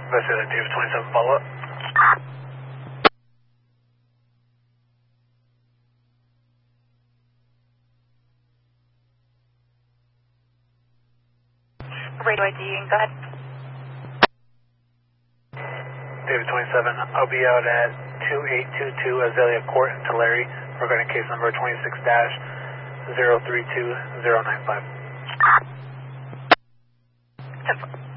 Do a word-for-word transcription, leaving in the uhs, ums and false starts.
Investigator David twenty-seven, follow up. Radio I D, go ahead. David twenty-seven, I'll be out at two eight two two Azalea Court in Tulare regarding case number twenty-six dash zero three two zero nine five. ten four.